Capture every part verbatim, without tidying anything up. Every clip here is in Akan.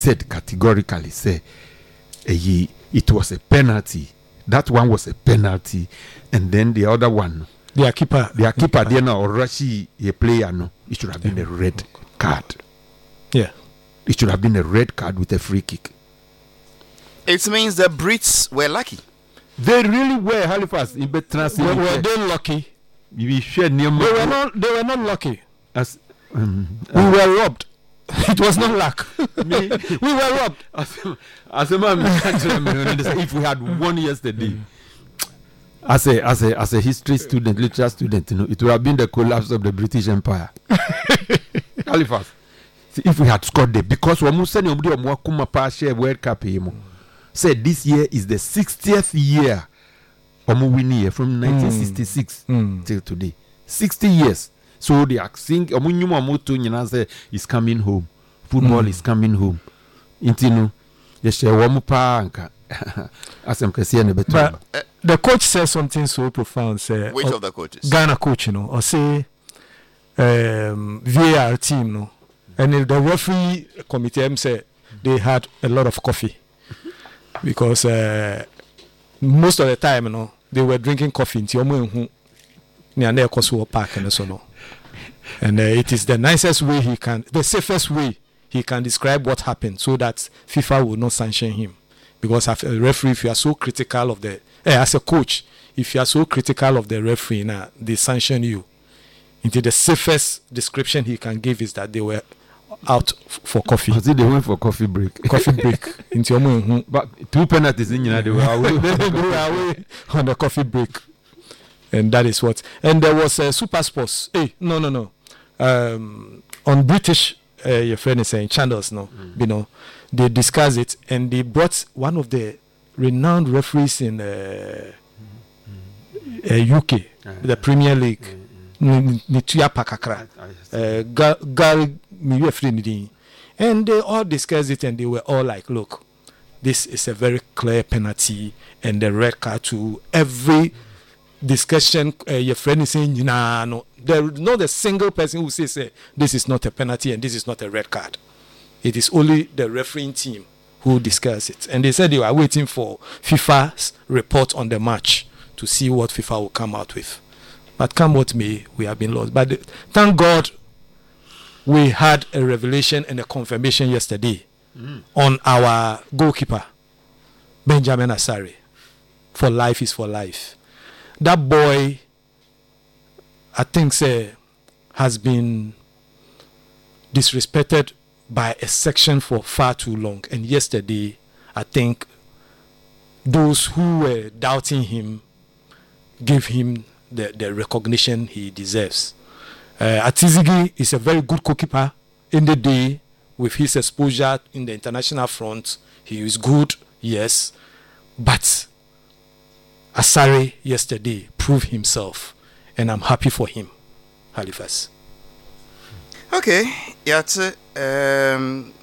said categorically, say, eh, it was a penalty. That one was a penalty, and then the other one, their keeper, their keeper, then or Rashi, a player, no, it should have been a red card. Yeah, it should have been a red card with a free kick. It means the Brits were lucky. They really were. Halifax in Betras. Were, were they lucky? We shared near. They were not. They were not lucky. As um, we uh, were robbed. It was not luck. Me, we were robbed. As, as a man, if we had won yesterday, as a as a as a history student, literature student, you know, it would have been the collapse of the British Empire. Halifax. See, if we had scored there, because we said World Cup, said this year is the sixtieth year of winning year from nineteen sixty-six mm. till today. Sixty years. So they are saying is coming home. Football mm. is coming home. Intino, but uh, the coach says something so profound. Say, which or, of the coaches? Ghana coach, you know, or say um, V A R team, no, and the referee committee say they had a lot of coffee because uh, most of the time, you know, they were drinking coffee in Tiomo near their Kosovo Park and so on. And uh, it is the nicest way he can, the safest way he can describe what happened, so that FIFA will not sanction him. Because as a referee, if you are so critical of the, eh, as a coach, if you are so critical of the referee, nah, they sanction you. Into the safest description he can give is that they were out f- for coffee. I think they went for coffee break. Coffee break. Into your but two penalties in you know, they were away. they were away on the coffee break. And that is what. And there was a Super Sports. Hey, no, no, no. Um, on British, uh, your friend is saying channels, no, mm. you know, they discussed it and they brought one of the renowned referees in uh, mm. uh, U K, uh, the Premier League, Nituya Pakakra, Gary Miwefrinidi, and they all discussed it and they were all like, look, this is a very clear penalty and the red card to every discussion. Uh, your friend is saying, nah, no, there is not a single person who says uh, this is not a penalty and this is not a red card. It is only the refereeing team who discuss it. And they said they were waiting for FIFA's report on the match to see what FIFA will come out with. But come what may, we have been lost. But the, thank God we had a revelation and a confirmation yesterday mm. on our goalkeeper, Benjamin Asare. For life is for life. That boy, I think, say, has been disrespected by a section for far too long. And yesterday, I think those who were doubting him gave him the, the recognition he deserves. Uh, Atizigi is a very good goalkeeper in the day. With his exposure in the international front, he is good, yes. But Asare yesterday proved himself, and I'm happy for him. Halifax. Okay, yeah. Um,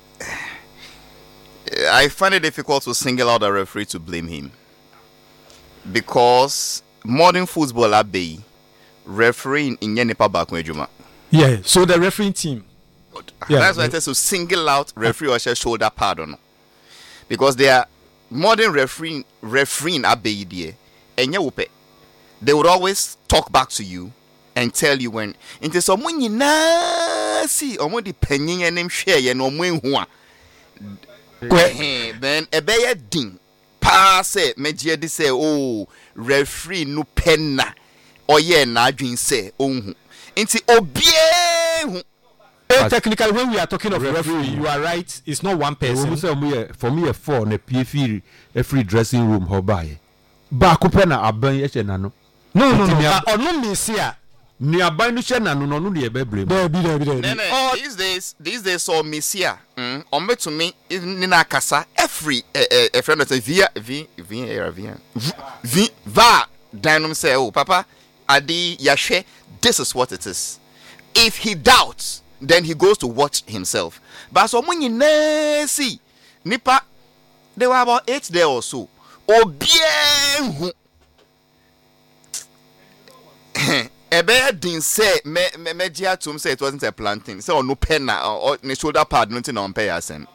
I find it difficult to single out a referee to blame him because modern football abbey refereeing in Yenipa Bakwejuma. Yeah, so the refereeing team. Yeah, that's why I said to single out referee or shoulder pardon because they are modern refereeing refereeing abbey there. They would always talk back to you and tell you when into someone you na see or more depending on them share you know when who then a bear ding pass it media they say oh referee no penna or yeah na dream say oh into obie. Technically, when we are talking of referee, referee, you are right. It's not one person. For me, a four on a P F E every dressing room hobai. Bakupena aban yeche nano. No, no, no. Or no mesia. Ni aban no she nano no no de bebre. There be there be there. Oh, these days, these days so mesia. Mm. On to me in na kasa every a friend that say via v v via v va dynam say oh papa adi yahwe this is what it is. If he doubts, then he goes to watch himself. But so when you see nipa there were about eight there or so. Obie Ebe din say me me media to say it wasn't a planting. So no penna or the shoulder pad nothing on pay asem. No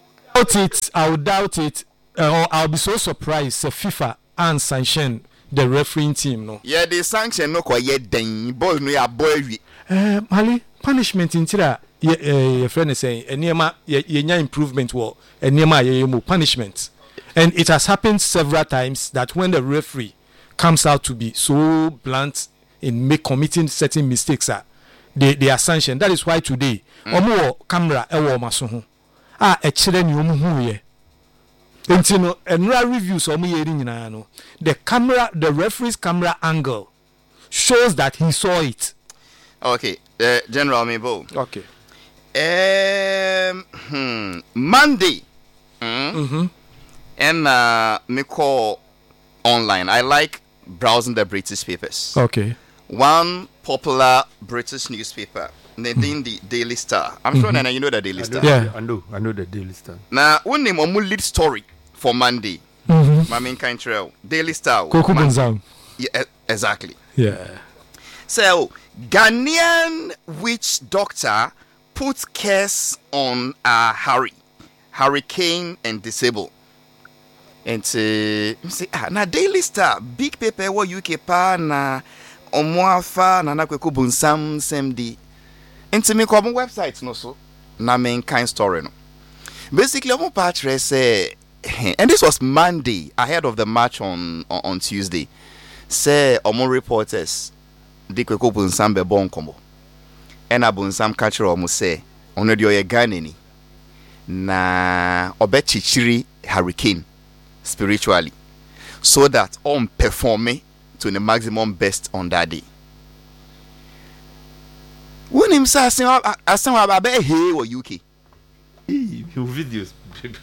doubt it. I would doubt it. Uh, or I'll be so surprised if FIFA and sanction the refereeing team. No. Yeah, the sanction no kwa ye den. Boy no ya boy we. Uh, Mali punishment in tira. Your uh, friend is saying, "Enema ye ye improvement wo. Enema ye mo punishment." And it has happened several times that when the referee comes out to be so blunt in make committing certain mistakes, uh, they they are sanctioned. That is why today, omo mm. camera ewo maso ho. Ah, e kire ni omo hu ye. Enti no enra reviews omo ye nyina no. The camera, the referee's camera angle shows that he saw it. Okay, uh, General Mebo. Okay. Um, hmm, Monday. Mm, mm-hmm. And uh, me call online. I like browsing the British papers. Okay. One popular British newspaper, named the Daily Star. I'm sure, Nana, you know the Daily Star. Yeah, I know. I know the Daily Star. Now, one name on lead story for Monday. Mm-hmm. My main kind trail. Daily Star. Koku Bonzam. Yeah, exactly. Yeah. So, Ghanaian witch doctor puts curse on uh, Harry, hurricane and disabled. And say, say ah, na Daily Star, big paper wo U K pa na omoafa na na kweku bunsam semdi. Enti me ko mo website no so na main kind story no. Basically, omo patre say, and this was Monday ahead of the match on on, on Tuesday. Say omo reporters di kweku bunsam be bon kombo. And abunsam catch omo say, ono di oye Ghanaian na obechichiri hurricane spiritually, so that on performing to the maximum best on that day. When him say I say about be here or U K. Me who videos.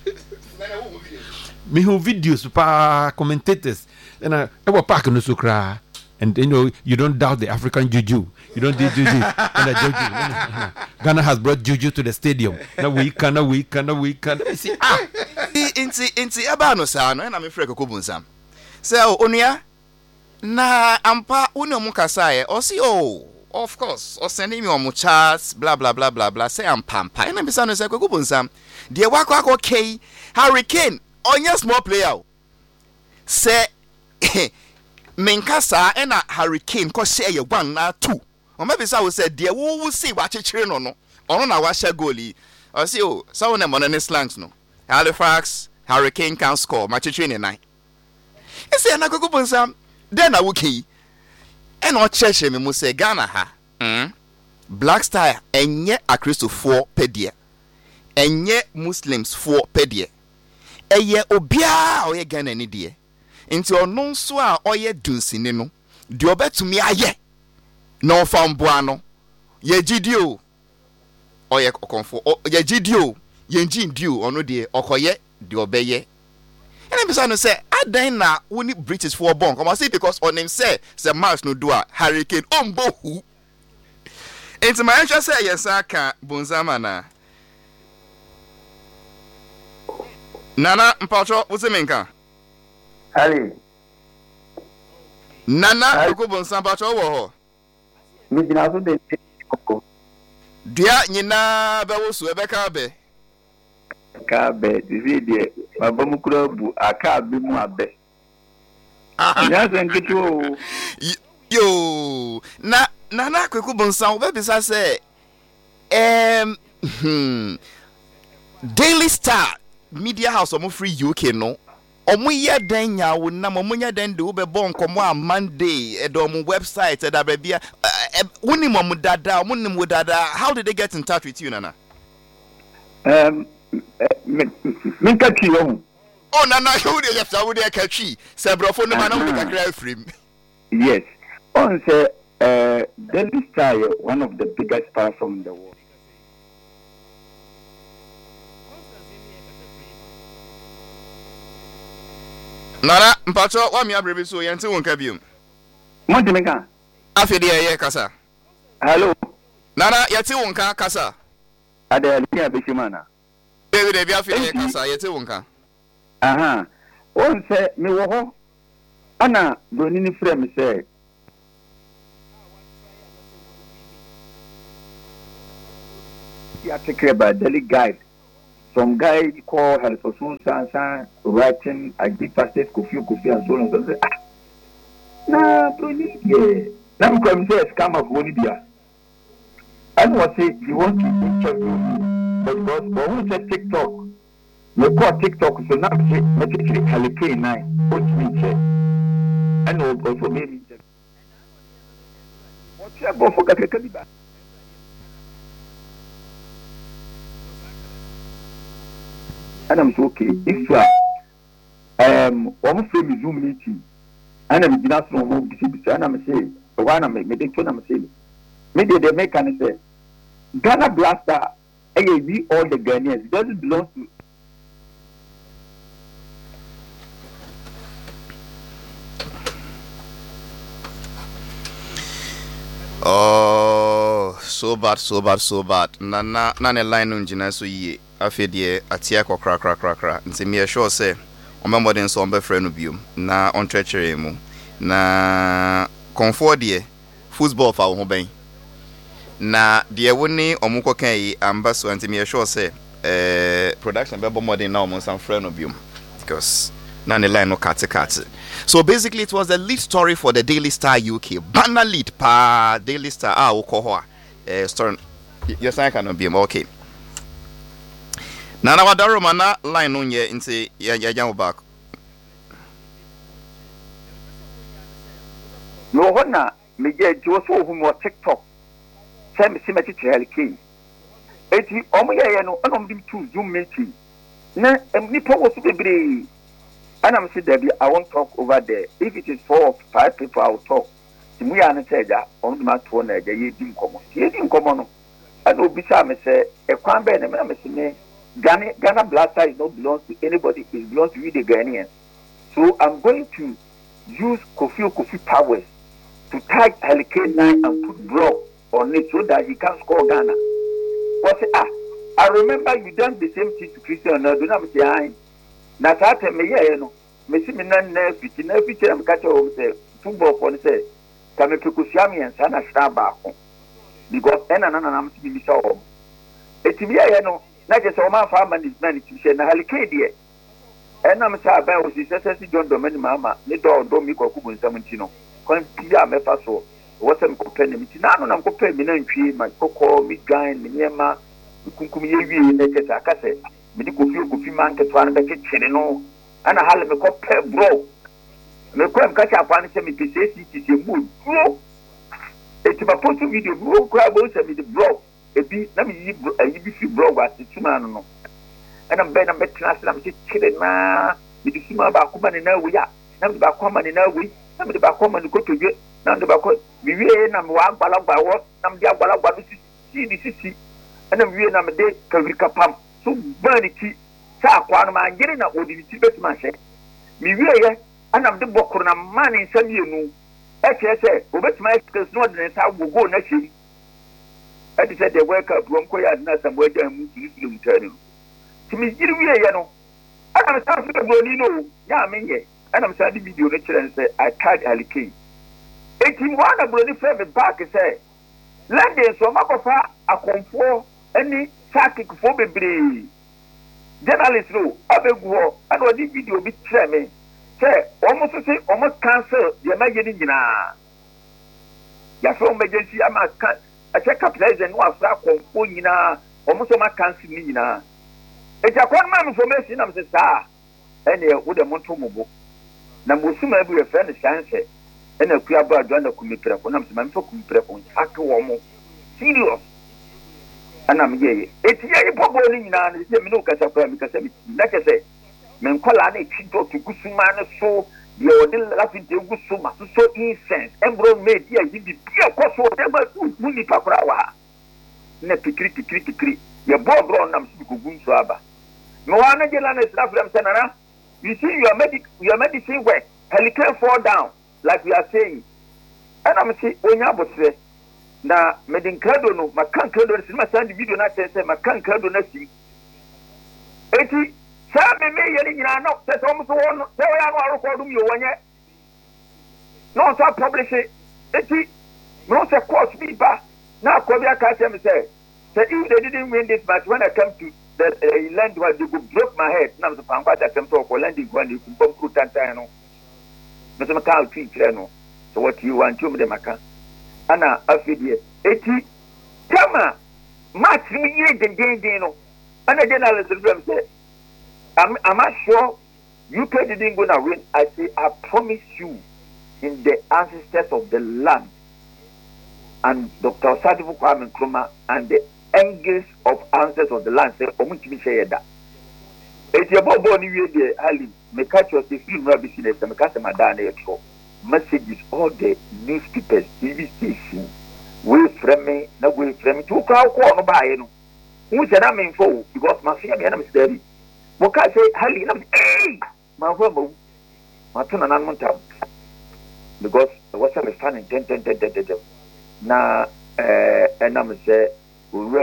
Me who videos pa commentators. And I ever park no so cry. And you know you don't doubt the African juju. You don't do juju. And the juju. Ghana has brought juju to the stadium. Now we can, now we can, now we can. See ah. Inti inti aba no sa no na me frɛ Koku Bunsam. So onia na ampa uni omu kasaye o si oh of course o sending me omu charts blah blah blah blah blah say ampampa. And me say no say Koku Bunsam. De wakwa akọ K hurricane onya small player. Say menkasa e na hurricane ko share ye one na two. O maybe say we say de wo wo see wa chechire no no. Ono na wa share goalie. O si oh so na money slangs no. Halifax Hurricane can score match training nine. I say na Koku Bunsam then I wuki. And no church me mu say Ghana ha. Mm. Black Star enye akristo four per dia. Enye Muslims four per dia. Eye obia oye Ghana ni die. Nti ono nso a oye dunsini no. De obetumi aye. No fam boano. Ye gidio. Oye konfo. Ye gidio. Yenjin due ono de okoye de obeye. And I'm saying say adan na woni British for bon come say because on him say say match no do a hurricane ombo hu. Enti my answer say yes aka Bunsam na. Nana mpatro wo se menka. Ali. Nana Koku Bunsam patro wo ho. Mi dina so de koko. Dia nyina be wo so e be ka be. Ka be dizi de baba mu kura bu aka be mu abe. Ya senkitu o. Yo na na na Koku Bunsam we be say um hmm, Daily Star media house omo free U K no omo ye dan nya wo na omo nya dan de wo be bon komo a Monday e do omo website e da bia woni mo dada omo nim wo dada. How did they get in touch with you, Nana? Um min kachi yo. Oh Nana, you dey left wo dey kachi se brofo no man no kakra frame. Yes. On say uh Daily Star, one of the biggest platforms in the world. Nana mpacho wa mi abrebe so yente wonka biom. Mo de menka. Afede ye kasa. Hello. Nana yete wonka kasa. Ada ali abishimana. David e bi afede ye kasa yete wonka. Aha. On say me wo ho. Ana broni ni frɛ me say. The article about Daily Guide some guy called Halifasun Sansan writing Agri Pastors Kofi Kofi and so on. So I say, ah, nah, bro, yeah. Now I'm going to say a scam of money there. I was say he wants to interview me, but because when we say TikTok, we call TikTok, so now we say, let's say Hurricane nine, what me check. And also maybe check. What's your go for Kakakadiba? And I'm so okay. If you are um one frame Zoom meeting, and I'm just no more busy, and I'm saying, one I'm making two, I'm saying, maybe they make and say, Ghana Blaster, A A B, all the Ghanaians, it doesn't belong to. Oh, so bad, so bad, so bad. Na na na ne line unjina so ye. Afi de atia kokra kra kra kra. Nti me sure say on member so on be frɛ no biom na on treachery mu. Na comfort de football fa wo ho ben. Na de woni omukɔ kan yi amba so nti me sure say eh production be bo modern na omon san frɛ no biom because na ne line no kate kate. So basically, it was the lead story for the Daily Star U K. Banner lead pa Daily Star. Ah, ukohoa. Eh, story. Yes, I cannot be okay. Nana wadaro mana line on ye into ya ya ya back. No hona me get jo so hu mo TikTok. Say me see me teacher Hurricane. Eti omo ye ye no onom dim to Zoom meeting. Na nipa wo so bebre. And I'm saying, Debbie, I won't talk over there. If it is four or five people, I will talk. We are not saying that on the matter one day, you didn't come on. You didn't come on. I know Bishop say, a crime by the man, Ghana, Ghana Blaster is not belongs to anybody, it belongs to you, the Ghanaians. So I'm going to use Kofi Kofi powers to tag Hurricane nine and put block on it so that he can score Ghana. What's it? Ah, I remember you done the same thing to Christian Ronaldo. Now I'm saying, na tate me ye no me si me nan na fiti na fiti am ka che o se football for say ka me pekusia me ensa na hra ba ko because ena na na am si bi sa o etimi ye no na je se o ma fa management ti she na Hurricane de ena me sa ba o si se se John Domani mama ni do do mi ko ku bu nsam nti no kon ti a me fa so wo se me ko pe ni ti na no na ko pe mi na ntwi ma kokko mi gan mi nyema kunkum ye wi na je sa ka se me di Kofi Kofi man ke twan be kitchen no ana hal me ko pe bro me ko am ka cha kwa ni se me pese si ti se mu bro e ti ba post video bro ko abo se me di bro e bi na me yi yi bi fi bro wa ti tuma no no ana be na be class na me ti chire na me di sima ba ko ma ni na wi ya na me ba ko ma ni na wi na me ba ko ma ni ko toje na me ba ko mi wi na me wa agbala gba wo na me di agbala gba bi si di sisi ana mi wi na me de kawiri kapam so baniki sa kwa no ma ngire na odiniti betuma hye mi wieye anam de bokoro na mani nsam yenu e chese obetuma excuse no de sa gogo na hye e de say de wake up rom ko ya na sambo aja mu tiri mutani ti mi ngire wieye no anam sa so de ni no ya menye anam sa di video no kire say I tag Hurricane eti wana bro ni frame back say lande so makofa akonfo ani Sakik for bebre journalist no abegu ho and odi video bi tire me say almost say almost cancel the emergency nyina ya from emergency ama can a check up place no afra konfo nyina almost ma cancel ni nyina e ja kon ma information am say sa ene wo de monto mobo na mosuma bi refer ne chance ene akua ba do na kumipira ko na msema mfa kumipira ko akwo mo serious ana mye eti ye popo ni nyina ne se me no kasa kwa mi kasa mi na kese men kola na tinto to gusuma ne so ye odi lafin te gusuma so so incense embro me dia yi bi bia koso de ba mu ni pakura wa ne pikiri pikiri pikiri ye bo bro nam si ko gunso aba no wa na je la na strafram senana you see your medic your medicine work Hurricane fall down like we are saying and I'm say onya botre na medincado no makankado no sinima sand video na tese makankado na si eti sa me me ye ni nyina no tese o so won se o ya no record mi o wanye no so publish eti no se course bi ba na ko bi aka tell me say say if they didn't win this match when I come to that uh, land was they go broke my head. Now the pampa that them talk or landing one you can bump through tantano. Mister McCall teach no. So what you want to me the maca? Anna Afidi eighty Tama match me the day no. And again I listen to them say I'm I'm not sure U K didn't gonna win. I say I promise you in the ancestors of the land and Doctor Sadifu Kwame Nkrumah and the angles of ancestors of the land say omuntimi share that. It's your bobo ni we dey ali me catch your film no business me catch my dan e tro messages all the newspapers T V station we from me na we from me to crowd ko no ba ye no who say na me info because my fear me na me steady mo ka say ali na eh ma fo mo ma to na nan montam because what's a fan ten ten ten ten ten na eh and I'm say we read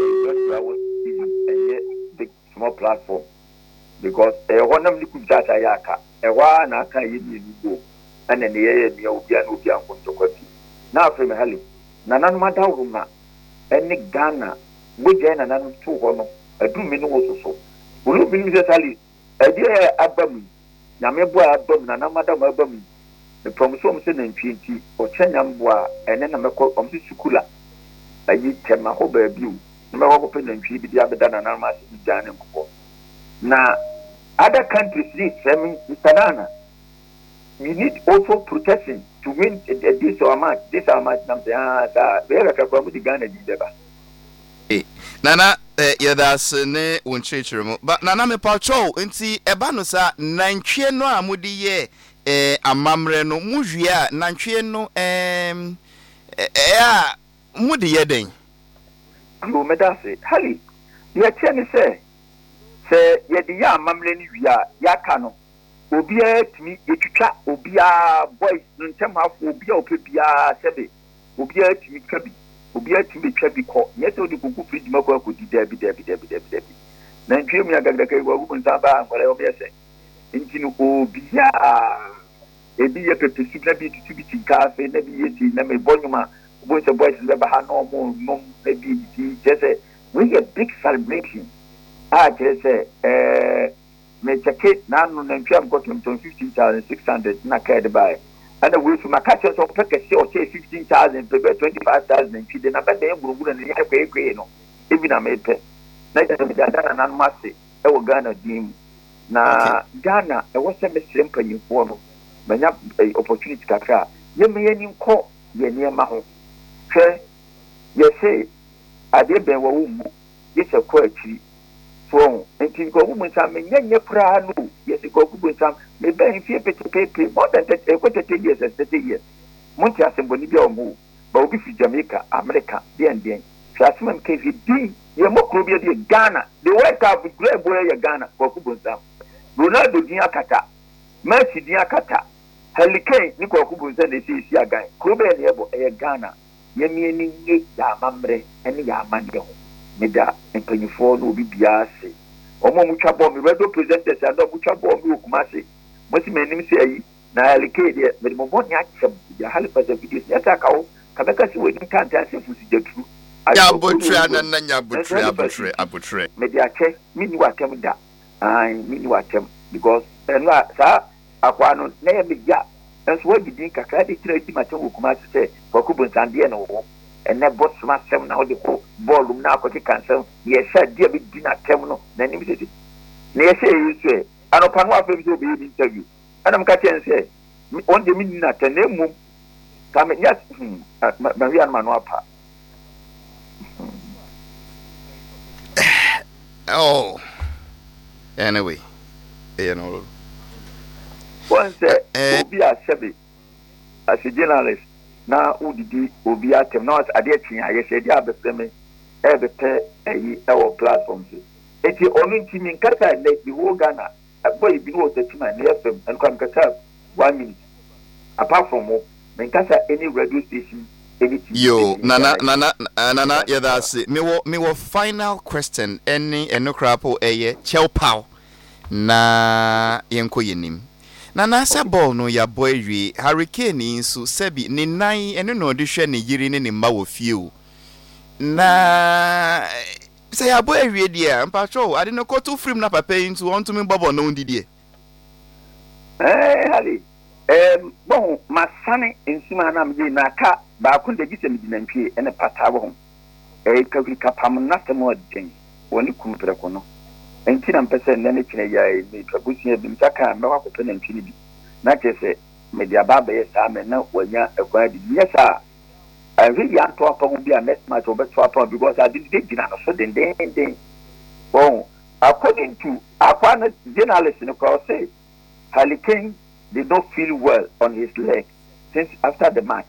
a big small platform because a one of the Kujata Yaka, a one I can't even go, and then the air near Obian Obian Kontokoti. Now, from Halley, Nanan Matahuma, any Ghana, which and another two honor, a two minutes also. Will you believe that Ali, a dear Abami, Namebua Abam, Nanamada Abami, the promotion and twenty or Chenyambua, and then I'm a call on the Sukula. I did tell my whole baby, no open and she be the other than an armas in Ghana. Now, other countries need seven Mister We need also protection to win this or much, this or much. Where I come with the Ghana did ever. Nana, yeah, that's ne one church room, but Nana me pacho, inti ebanosa, nanchie no amudi ye, eh, amamre no, mujia, nanchie no, em, eh, mudi yeden. You medase, Hali, you are telling say, say, yet ya mamleni ya, ya kano, obia to me, etucha, obia boys, nuntem half, obia opia sebe, obia to me kabi, obia to me kabi ko, yet o the kuku feed mako could be debi debi debi debi debi. Then dream ya gagaka, woman saba, whatever you say. Intinu obia, ebi ya pepe super be to be cafe, never yeti, never bonuma. Boys and boys never had no more, no, maybe just say, we a big celebration. I just say, eh, me check it now, and I'm got him to fifteen thousand six hundred, not cared by. And away from my catchers of package, or say fifteen thousand, prepare twenty five thousand, and feed another day, and you have a great no, even a made pay. Neither of the other than Massey, I will Ghana dream. Now, Ghana, I was a simple in form, but not a opportunity to cry. You may any call, ye near Maho. Yes, say, I did be womb. Yes, a quality. So, and to go with some young prano. Yes, a go with some, maybe if you pay to pay more than thirty years as thirty years. Montias and Bolivia move, but if you Jamaica, America, the Indian, Shasman case it be, you're more Columbia, Ghana, the white up with grey boy, Ghana, for Kubunzam. Ronaldo Diakata, Mercy Diakata, Hurricane, Nico Kubunzan, they say, see a guy, Kubia, Ghana. Yemi ni ya mamre eni ya manyo meda empanyifo no bi biase omo mutwa bom me radio presenters and mutwa bom me okumase mosi menim se ayi na alike de me mo bon ya chem ya halifa za videos ya taka o kabeka si wedi kanta asefu si jetru ya botre na na nya botre abotre abotre me dia che mini watem da ai mini watem because enu sa akwa no na ya meja enso wadi din kakra de tira ti matem okumase se Kokubun Sandia no, and that bought some seven now the ballroom now, Cocky Cancer. Yes, sir, dear big dinner terminal, then you say, near say you say, I don't know what will be interview. And I'm catching and say, on the midnight and then move. Come in, yes, Maria Manuapa. Oh, anyway, you know, one said, be a Chevy as a journalist. Na udidi obi atem na ade atwen aye se dia befreme e bete ayi e wo platforms eti onu ntimi nkata le di wo Ghana boy bi no tetima na F M and come kata one minute apart from mo nkata any radio station anything yo nana nana nana yeah that's it me wo me wo final question any enokrapo eye chelpao na yenko yenim na na sa ball no ya boy wi Hurricane nso sebi ni nan ene no de hwe ne yiri ne ne mba wo fie o na say ya boy ewie dia mpacho ade no koto frame na papa into on to me bobo no ndidie eh hali em bon masane ensuma na mje na ka ba kun de gise mdi nantwie ene pata wo eh kagri kapam na temo den woni kumpere ko no enti na mpese ne ne kine ya ni trabusia bi mtaka me wa ko nantwie bi na kese media baba ye sa me na wanya ekwa di nyesa I really want to approve the next match over to approve because I didn't get dinner so then then then. Oh, according to a journalist in the crowd say, Harry Kane did not feel well on his leg since after the match.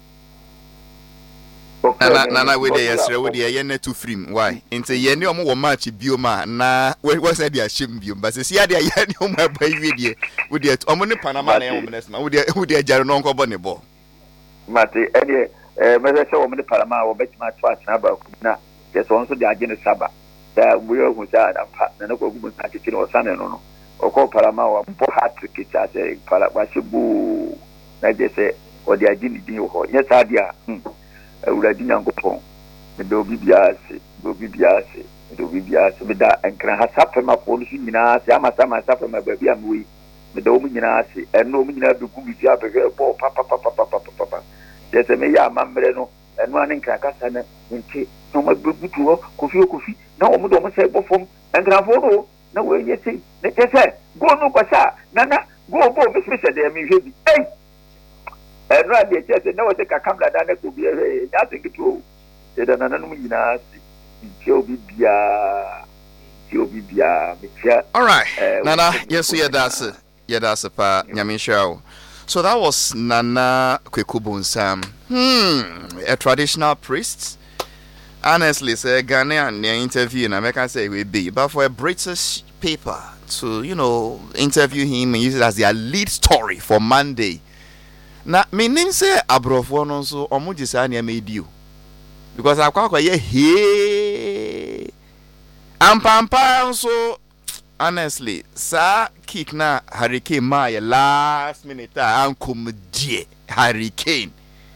Nana nana we dey yesterday we dey yen to frame why? Into yen no mo match bioma na we say dey ashim biom but say dey yen no mo ba wi dey we dey omo ne Panama na yen mo next man we dey we dey jare no nko bo ne bo. Mate any eh me say o me Panama wo bet ma twa na ba ku na yes on so dey agene saba da we o hu da pa na no ko gu na titi no sane no no o ko Panama wo bo hat trick cha say para ba shibu na je say o dey agene din ho yes adia hm Uradi Nyankopon, me do bibiase, do bibiase, me do bibiase, me da enkran hasafe ma ko nsu nyina se amasa ma safe ma baabi amwe, me do mu nyina se, eno mu nyina do ku bibi abehwe bo pa pa pa pa pa pa pa pa. Yese me ya mamre no, eno an enkran kasa na nti, no ma bubutu ho, kofi kofi, na o mu do mo se bo fom, enkran fo do, na we yesi, ne kese, go no kwasa, nana, go bo me se de mi hwe bi. Hey! And right there, just no take a camera down to be a nothing to do. It and another winner, Jobia, Jobia, all right, Nana, yes, yeah, that's it. Yeah, that's a pa, Nyamisha. So that was Nana Kwekubun Sam. Hmm, a traditional priest. Honestly, say Ghanaian interview, and I can say we be, but for a British paper to, you know, interview him and use it as their lead story for Monday. Na me nim say abrofo no so omo gisa na made you because akwa ye he ampampa so honestly sa kick na Harry Kane my last minute ankom die Harry Kane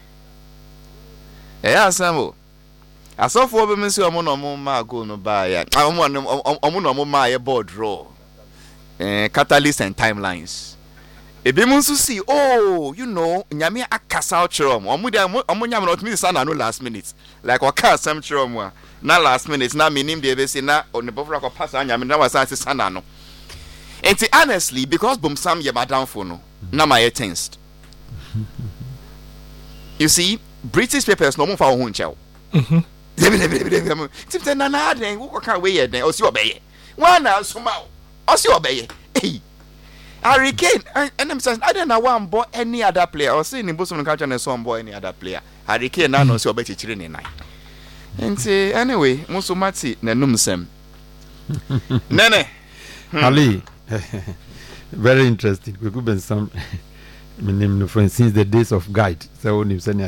eh asamo asofo be me say omo no mo ma go no ba ya omo omo no mo ma ye board draw eh catalyst and timelines. Ebi munsu see, oh, you know, nyame akasa ochrom. Omu dia omu nyame not me sana no last minute. Like waka asem chrom na last minute na minim de be say na onebofra ko pass nyame na wasa sana no. Enti honestly because Bomsam ye badamfo no, na my tensed. You see, British papers no mo fa ho nchew. Mhm. Tipte na na den wo ka we ye den o si obeye. Wan na so ma o si obeye. Hey. Harry Kane, and I'm saying, I don't know one boy any other player. I was saying in Boston culture and some boy any other player. Harry Kane now knows your better children night. And say, anyway, Musumati, Nenumsem. Nene. Ali, very interesting. We could be some, my name, since the days of Guide. So,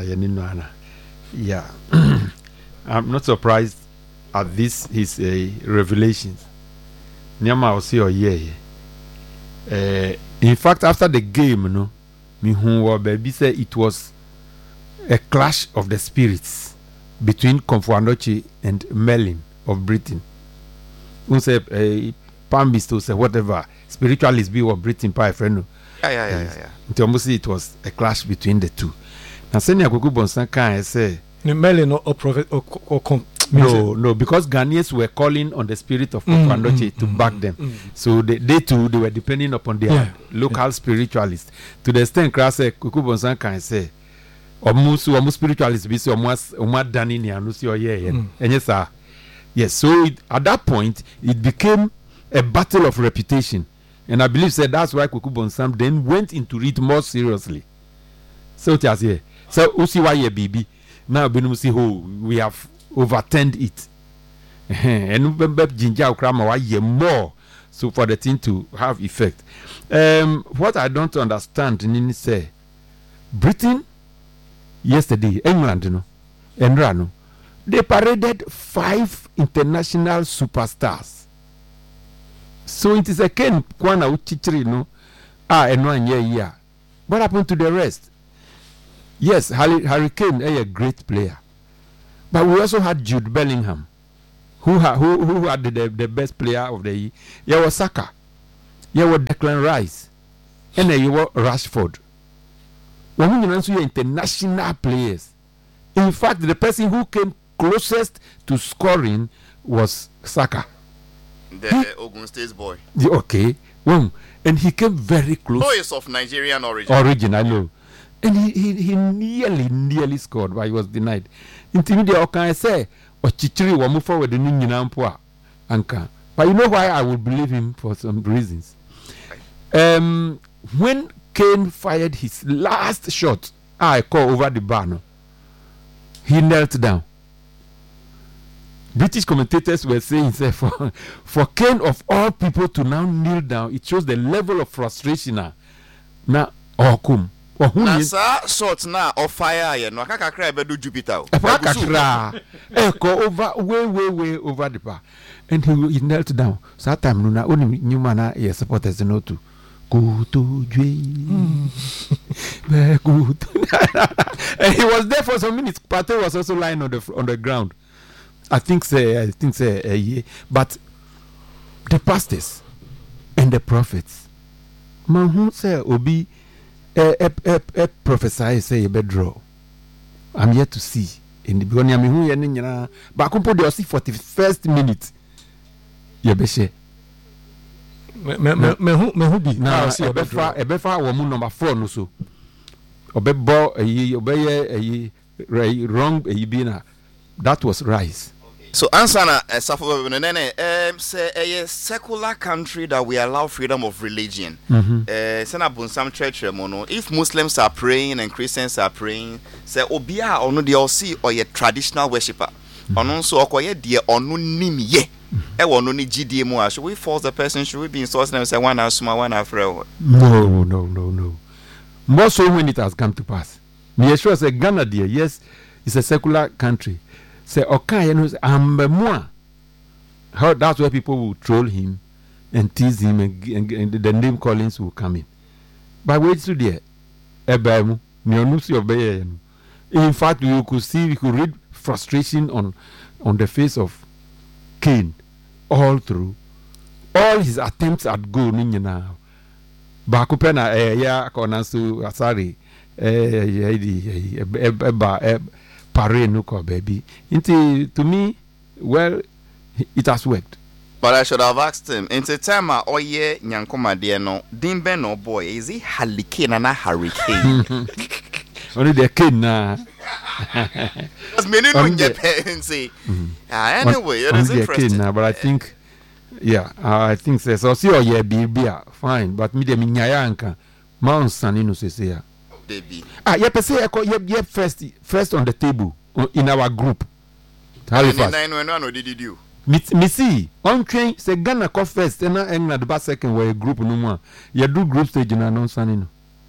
yeah. I'm not surprised at this, his uh, revelations. Nyama was here, yeah. Uh, in fact, after the game, you know, me who baby said it was a clash of the spirits between Komfo and Merlin of Britain. Who said, uh, Palmist, who said, whatever, spiritualist be of Britain, by friend. Yeah, yeah, yeah, yeah. It almost it was a clash between the two. Now, Senya Kuku Bonsan can say, Merlin or, or prophet or, or, or no, no, because Ghanaians were calling on the spirit of Komfo mm, mm, to mm, back them. Mm, so they, they too, they were depending upon their yeah, local yeah. spiritualists. To the extent, Krasa Kuku Bonsan can say, Omusu, Omu spiritualists be so Omu Dani ni Anusi or yeah, and yes, sir. Yes, so it, at that point, it became a battle of reputation. And I believe said that's why Kuku Bonsan then went into it more seriously. So it has here. So, Usi wa ye bibi. Now, Benusi ho, we have overturned it. And Jinja Krama wa ye more. So for the thing to have effect. Um, what I don't understand, Nini say, Britain, yesterday, England, you know, Enrano, they paraded five international superstars. So it is a Ken Kwana Uchichiri, no? Ah, and one year, yeah. What happened to the rest? Yes, Harry, Harry Kane is a great player. But we also had Jude Bellingham, who ha, who who had the, the, the best player of the year? Yeah, was Saka. Yeah, was Declan Rice. And then you were Rashford. When we answer international players. In fact, the person who came closest to scoring was Saka. The Ogun State boy. The, okay. Well, and he came very close. Boy is of Nigerian origin. Origin, I know. And he, he, he nearly, nearly scored, but he was denied. Intimidate, or can I say, or Chichiri will move forward the Ninginampoa. Anka. But you know why I would believe him for some reasons. Um, when Kane fired his last shot, I call over the bar, no, he knelt down. British commentators were saying, say, for, for Kane of all people to now kneel down, it shows the level of frustration now. Now, oh, come. Na sa shot na of fire ye no akaka kra be do Jupiter o akaka e go over way way way over the bar, and he, he knelt down. So that time no na only new man na ye supporters no to go to dream be good. And he was there for some minutes. Partey was also lying on the on the ground. I think say I think say uh, yeah. But the pastors and the prophets man who say obi a a a, a prophesy say be draw. I'm yet to see in the beginning. I'm who ye nyina ba kompo de see forty-first minute ye be share me me me who me who be na e be fa e be fa wo mu number four no so obe bo eyi obe ye eyi wrong eyi bi na that was Rice. So answer na uh, suffer no no um say a secular country that we allow freedom of religion. Mhm. Eh say na bonsam church mono if Muslims are praying and Christians are praying say obi a ono de o see or ye traditional worshipper. Ono so okoye de ono nim ye. E wono ni gidie mu a should we force the person, should we be insulting them say one asuma one afre? No no no no. More so when it has come to pass. Me sure say Ghana there, yes, it's a secular country. Say okay, you know, ambemwa. How that's where people will troll him and tease him, and, and, and the name callings will come in. But wait to there, ebemu, mionusi obeye. In fact, you could see, we could read frustration on on the face of Kane all through. All his attempts at goal, ninyana. Bakupena eh ya konansu asari eh eh eba pare no ko baby. Into to me, well, it has worked. But I should have asked him. Into time oh yeah nyankoma de no dimbe no boy is he hurricane and a hurricane. Only the Kane na. As many no get say. Ah anyway, it is interesting. Now, but I think yeah, uh, I think so. So see oh yeah be be fine, but me de minyaya anka Mount Sanino say say. Baby. Ah, yeah, per se, yeah, yeah, first, first on the table uh, in our group. Halifax. Me, me see, on train, say Ghana come first, and I end at the back second where a group no more. You do group stage in an non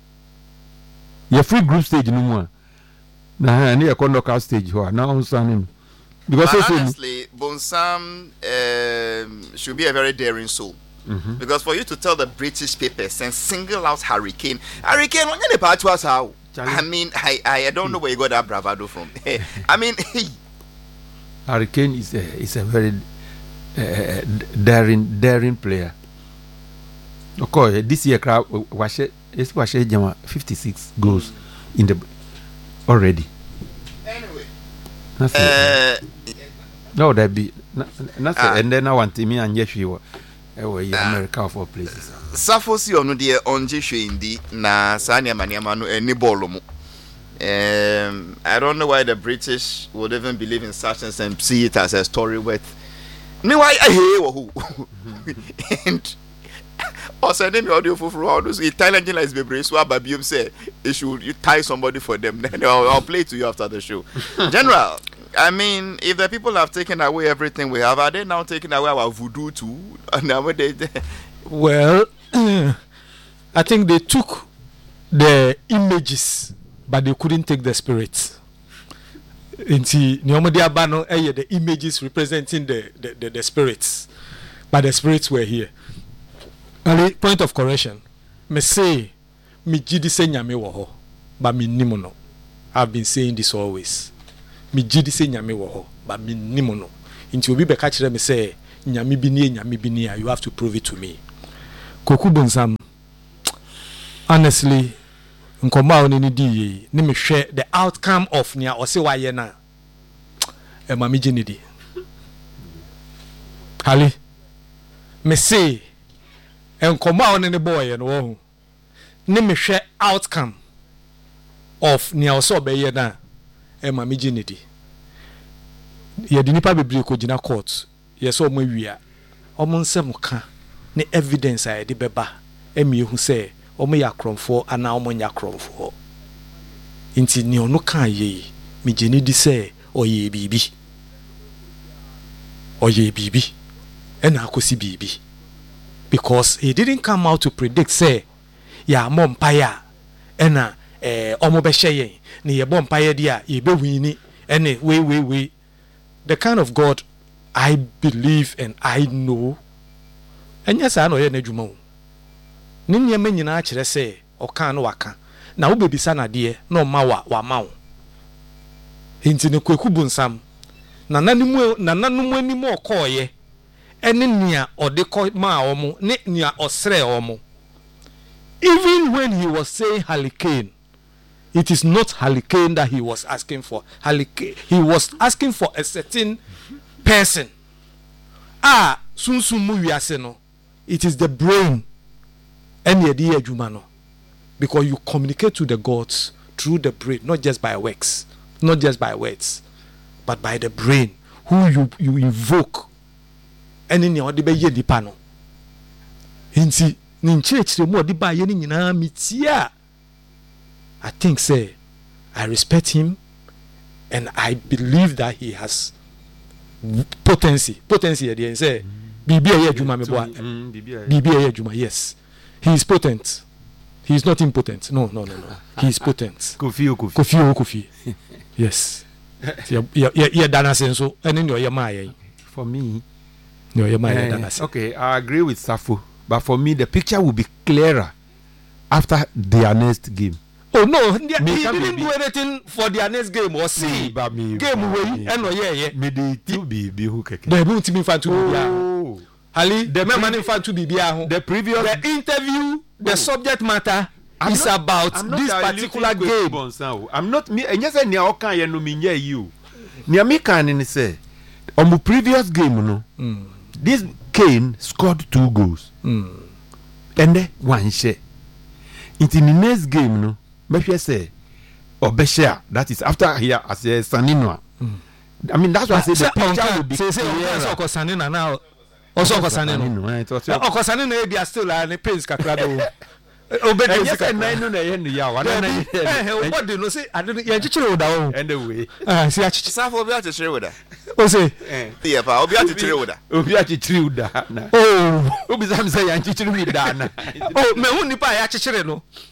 you free group stage no more. Nah, I need a knockout stage here. Now on Sunday. Because but honestly, Bonsam um, should be a very daring soul. Mm-hmm. Because for you to tell the British papers and single out Hurricane, Hurricane, when the part was how? I mean, I, I don't know where you got that bravado from. I mean, Hurricane is a is a very uh, daring daring player. Of course, this year crowd was it's was fifty-six goals in the already. Anyway, nothing. Uh, no, that be nothing. Uh, and then I want me and yes, you were. Ewe ya America of all places. Safosi onu de onje hwendi na sanya maniama no eni ball mu. Um I don't know why the British would even believe in such things and see it as a story worth. Me why I hear who. And also name audio for for those Italian journalists be brave so ababium say they should you tie somebody for them. Then I'll, I'll play to you after the show. General, I mean, if the people have taken away everything we have, are they now taking away our voodoo too? Well, I think they took the images, but they couldn't take the spirits. Inti Nyomodi Abano eh the images representing the, the, the, the spirits, but the spirits were here. And point of correction, me say me jidi se nyame wo ho, but me nimuno. I've been saying this always. Me jidi se nyame wo ho, but me nimuno. Inti obi be catch me say nyame bi nie nyame bi nie, you have to prove it to me. Koku Bonsam, honestly, nkoma oni ni di ni me hwe the outcome of nia ose wa ye na e ma me gini di. Hali me say nkoma oni ni boy no wo ni me hwe outcome of nia ose obeye na e ma me gini di. Ye di nipa bebre ko gina court ye so mo wia omo nsem ka ne evidence a de beba emi ehu say omo ya kromfo ana omo nya kromfo inti ni onu kan ye mi gini di say oye bibi oye bibi ena akosi bibi because he didn't come out to predict say ya mompaya ena eh omo be hye ne ye bompaya dia ye be wini ene we we we the kind of God I believe and I know. And yes, I know you're Nejumo. Ninya menina chere say, or can waka. Na ube bisana dear, no mawa, wa mau. Hinti ne kweku Bonsam. Na nanimu, na nanumu ni mo koye. Eni nia or de ko ma omo, ne nia osre omo. Even when he was saying hurricane, it is not hurricane that he was asking for. Hurricane, he was asking for a certain person. Ah, soon soon wiase no. It is the brain and the idea jumano. Because you communicate to the gods through the brain, not just by works, not just by words, but by the brain, who you, you invoke. And in your debate ye dipano. Inti ninchech the more diba ye ni na mitia. I think say I respect him and I believe that he has potency. Potency at the end say Bibi Aye Juma me boy. Bibi Aye Juma, yes. He is potent. He is not impotent. No, no, no, no. He is potent. Kofi o Kofi. Kofi o Kofi. Yes. Yeah, yeah, yeah, dana senso. And in your yama. For me. No, yama dana. Okay, I agree with Safo. But for me, the picture will be clearer after their next game. Oh no, he didn't do anything for their next game or see. Game way, and no, yeah, yeah. Me the two be be who keke. They won't me fan to be. Ali, the man fan to be. The previous the interview, the oh. subject matter I'm is not, about this particular game. I'm not me. And yes, I near okay, you know me near you. Near me can in say on the previous game, no. Mm. This Kane scored two goals, mm. and then one share. In the next game, no. Maybe say or Beshia, that is after here as a Saninoa. Mm. I mean that's why I say the picture will be say say also Sanina now. Also Sanino. Oko Sanino be still and pains kakrado. Obedi say nine no na yen ya wa na eh what do no say I don't yen chichire oda o. Anyway. Ah see achichi Safo obi achichire oda. O say eh yeah pa obi achichire oda. Obi achichire oda na. Oh, obi sam say yen chichire mi da na. Oh, me hu nipa ya achichire no.